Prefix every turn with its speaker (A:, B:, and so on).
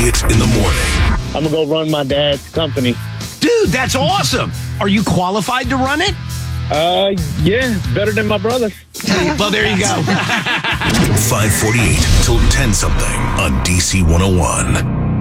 A: Hit in the morning.
B: I'm going to go run my dad's company.
C: Dude, that's awesome. Are you qualified to run it?
B: Yeah, better than my brother.
C: Well, there you go.
A: 548 till 10 something on DC 101.